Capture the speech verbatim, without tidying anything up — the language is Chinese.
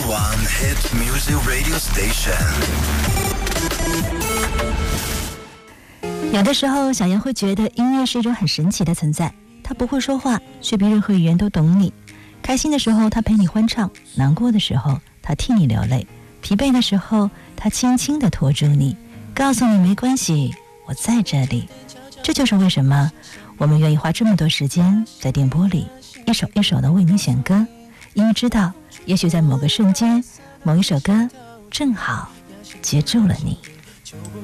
one hit music radio station。 有的时候小杨会觉得音乐是一种很神奇的存在，它不会说话，却比任何语言都懂你。开心的时候它陪你欢唱，难过的时候它替你流泪，疲惫的时候它轻轻地拖住你，告诉你没关系，我在这里。这就是为什么我们愿意花这么多时间在电波里一首一首地为你选歌，因为知道也许在某个瞬间某一首歌正好接住了你。